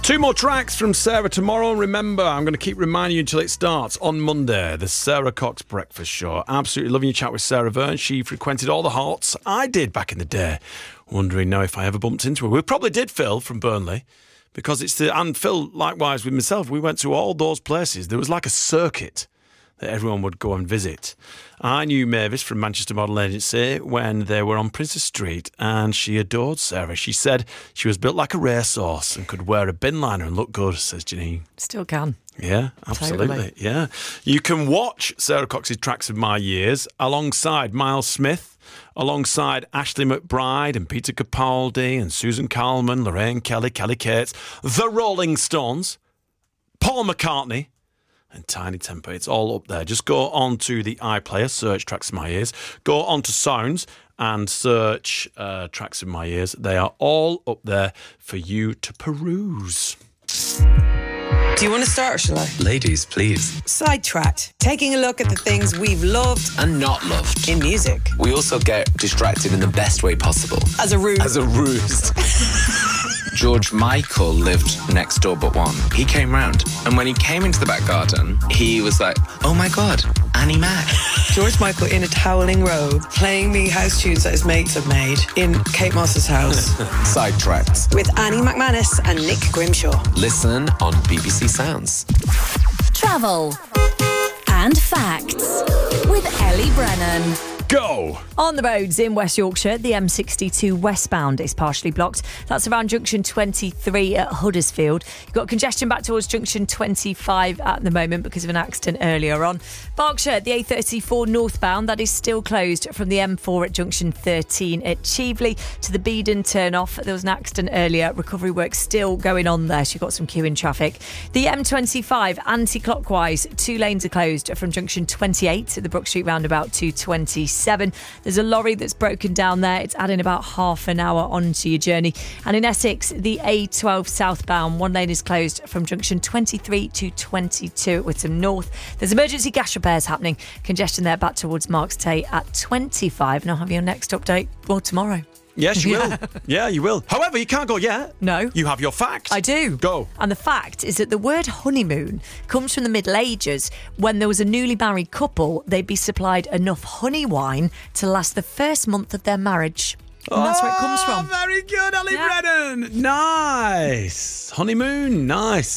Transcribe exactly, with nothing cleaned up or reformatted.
Two more tracks from Sarah tomorrow. Remember, I'm going to keep reminding you until it starts on Monday, the Sarah Cox Breakfast Show. Absolutely loving your chat with Sarah Verne. She frequented all the halts. I did back in the day. Wondering now if I ever bumped into her. We probably did, Phil, from Burnley. Because it's the... And Phil, likewise with myself, we went to all those places. There was like a circuit that everyone would go and visit. I knew Mavis from Manchester Model Agency when they were on Princess Street, and she adored Sarah. She said she was built like a racehorse and could wear a bin liner and look good, says Janine. Still can. Yeah, absolutely. Totally. Yeah. You can watch Sarah Cox's Tracks of My Years alongside Miles Smith, alongside Ashley McBryde and Peter Capaldi and Susan Calman, Lorraine Kelly, Kelly Cates, The Rolling Stones, Paul McCartney, and Tiny Temper. It's all up there. Just go on to the iPlayer, search Tracks of My Years. Go on to Sounds and search uh, Tracks of My Years. They are all up there for you to peruse. Do you want to start or shall I? Ladies, please. Sidetracked. Taking a look at the things we've loved And not loved. in music. We also get distracted in the best way possible. As a ruse. As a ruse. George Michael lived next door but one. He came round, and when he came into the back garden, he was like, oh my God, Annie Mac. George Michael in a toweling robe, playing me house tunes that his mates have made in Kate Moss's house. Sidetracked. With Annie McManus and Nick Grimshaw. Listen on B B C Sounds. Travel and facts with Ellie Brennan. Go! On the roads in West Yorkshire, the M sixty-two westbound is partially blocked. That's around junction twenty-three at Huddersfield. You've got congestion back towards junction twenty-five at the moment because of an accident earlier on. Berkshire, the A thirty-four northbound, that is still closed from the M four at junction thirteen at Cheveley to the Beedon turn-off. There was an accident earlier. Recovery work still going on there, so you've got some queuing traffic. The M twenty-five anti-clockwise, two lanes are closed from junction twenty-eight at the Brook Street roundabout to twenty-seven. There's a lorry that's broken down there. It's adding about half an hour onto your journey. And in Essex, the A twelve southbound, one lane is closed from junction twenty-three to twenty-two at Whittam North. There's emergency gas repairs happening. Congestion there back towards Marks Tay at twenty-five. And I'll have your next update, well, tomorrow. Yes, you Yeah. will. Yeah, you will. However, you can't go yet. No. You have your fact. I do. Go. And the fact is that the word honeymoon comes from the Middle Ages. When there was a newly married couple, they'd be supplied enough honey wine to last the first month of their marriage. And that's where it comes Oh, from. very good, Ellie Yeah. Brennan. Nice. Honeymoon, nice.